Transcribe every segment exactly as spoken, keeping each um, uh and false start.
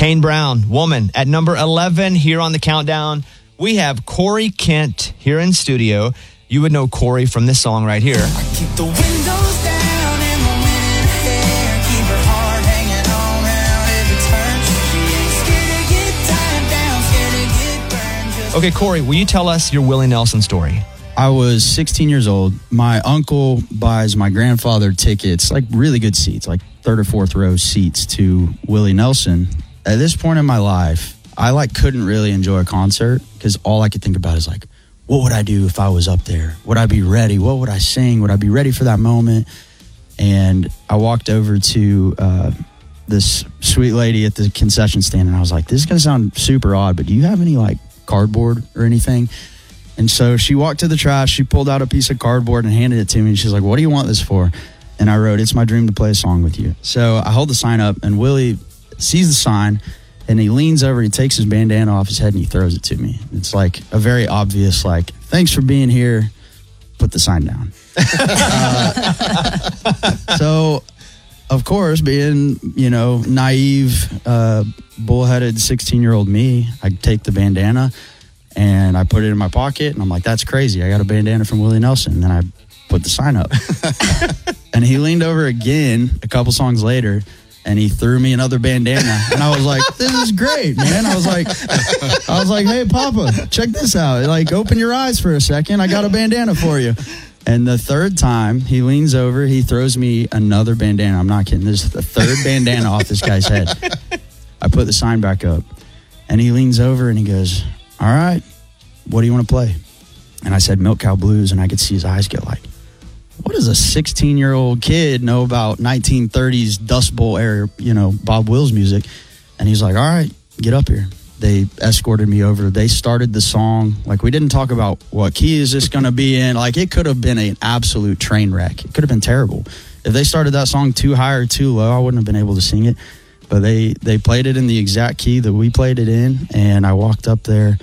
Kane Brown, Woman, at number eleven here on the countdown. We have Corey Kent here in studio. You would know Corey from this song right here. I keep the windows down and the wind in her hair. Keep her heart hanging on round every turn. She ain't scared to get tied down, scared to get burned. Just Okay, Corey, will you tell us your Willie Nelson story? I was sixteen years old. My uncle buys my grandfather tickets, like really good seats, like third or fourth row seats to Willie Nelson. At this point in my life, I like couldn't really enjoy a concert because all I could think about is like, what would I do if I was up there? Would I be ready? What would I sing? Would I be ready for that moment? And I walked over to uh, this sweet lady at the concession stand, and I was like, this is going to sound super odd, but do you have any like cardboard or anything? And so she walked to the trash, she pulled out a piece of cardboard and handed it to me. And she's like, what do you want this for? And I wrote, it's my dream to play a song with you. So I hold the sign up, and Willie sees the sign, and he leans over, he takes his bandana off his head, and he throws it to me. It's like a very obvious, like, thanks for being here, put the sign down. uh, so, of course, being, you know, naive, uh, bullheaded sixteen-year-old me, I take the bandana, and I put it in my pocket, and I'm like, that's crazy. I got a bandana from Willie Nelson. And then I put the sign up. And he leaned over again a couple songs later, and he threw me another bandana. And I was like, this is great, man. I was like, I was like, hey, Papa, check this out. Like, open your eyes for a second. I got a bandana for you. And the third time, he leans over, he throws me another bandana. I'm not kidding. This is the third bandana off this guy's head. I put the sign back up, and he leans over, and he goes, all right, what do you want to play? And I said, Milk Cow Blues, and I could see his eyes get like, what does a sixteen-year-old kid know about nineteen thirties Dust Bowl era, you know, Bob Wills music? And he's like, all right, get up here. They escorted me over. They started the song. Like, we didn't talk about what key is this going to be in. Like, it could have been an absolute train wreck. It could have been terrible. If they started that song too high or too low, I wouldn't have been able to sing it. But they, they played it in the exact key that we played it in, and I walked up there,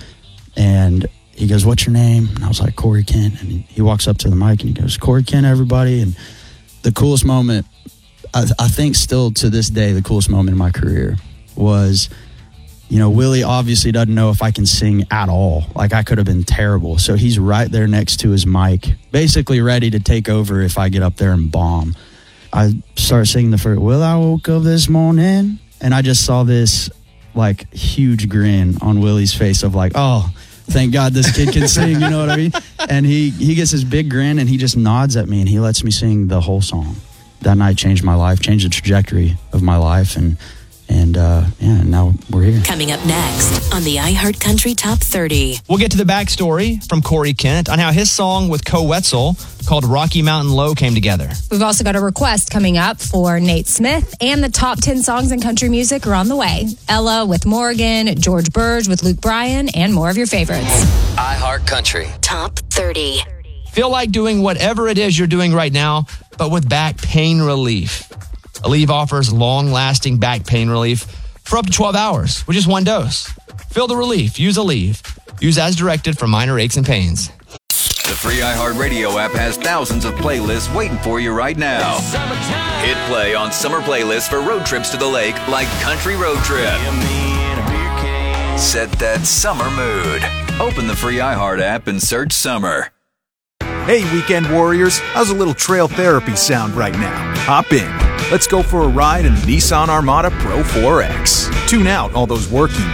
and he goes, what's your name? And I was like, Corey Kent. And he, he walks up to the mic, and he goes, Corey Kent, everybody. And the coolest moment, I, I think still to this day, the coolest moment in my career was, you know, Willie obviously doesn't know if I can sing at all. Like, I could have been terrible. So he's right there next to his mic, basically ready to take over if I get up there and bomb. I started singing the first, well, I woke up this morning, and I just saw this, like, huge grin on Willie's face of like, oh, thank God this kid can sing, you know what I mean? And he, he gets this big grin, and he just nods at me, and he lets me sing the whole song. That night changed my life, changed the trajectory of my life, and And, uh, yeah, now we're here. Coming up next on the iHeartCountry Top thirty. We'll get to the backstory from Corey Kent on how his song with Co Wetzel called Rocky Mountain Low came together. We've also got a request coming up for Nate Smith, and the top ten songs in country music are on the way. Ella with Morgan, George Burge with Luke Bryan, and more of your favorites. iHeartCountry Top thirty. Feel like doing whatever it is you're doing right now, but with back pain relief. Aleve offers long-lasting back pain relief for up to twelve hours with just one dose. Feel the relief. Use Aleve. Use as directed for minor aches and pains. The free iHeartRadio app has thousands of playlists waiting for you right now. Hit play on summer playlists for road trips to the lake like Country Road Trip. Set that summer mood. Open the free iHeart app and search summer. Hey, weekend warriors, how's a little trail therapy sound right now? Hop in. Let's go for a ride in the Nissan Armada Pro four X. Tune out all those work emails